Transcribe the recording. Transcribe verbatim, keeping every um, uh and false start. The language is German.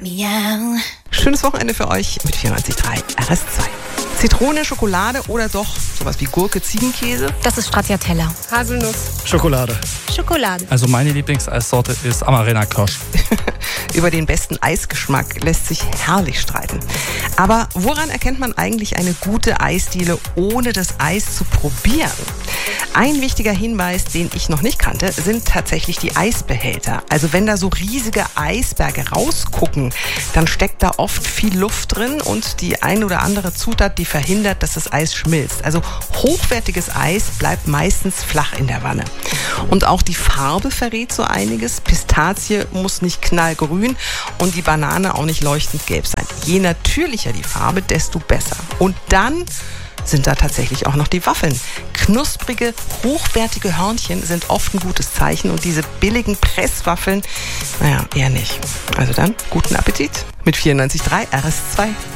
Miau. Schönes Wochenende für euch mit vierundneunzig Komma drei R S zwei. Zitrone, Schokolade oder doch sowas wie Gurke, Ziegenkäse? Das ist Stracciatella. Haselnuss. Schokolade. Schokolade. Also meine Lieblingseissorte ist Amarena Kirsch. Über den besten Eisgeschmack lässt sich herrlich streiten. Aber woran erkennt man eigentlich eine gute Eisdiele, ohne das Eis zu probieren? Ein wichtiger Hinweis, den ich noch nicht kannte, sind tatsächlich die Eisbehälter. Also wenn da so riesige Eisberge rausgucken, dann steckt da oft viel Luft drin und die ein oder andere Zutat, die verhindert, dass das Eis schmilzt. Also hochwertiges Eis bleibt meistens flach in der Wanne. Und auch die Farbe verrät so einiges. Pistazie muss nicht knallgrün und die Banane auch nicht leuchtend gelb sein. Je natürlicher die Farbe, desto besser. Und dann sind da tatsächlich auch noch die Waffeln. Knusprige, hochwertige Hörnchen sind oft ein gutes Zeichen und diese billigen Presswaffeln, naja, eher nicht. Also dann, guten Appetit mit vierundneunzig Komma drei R S zwei.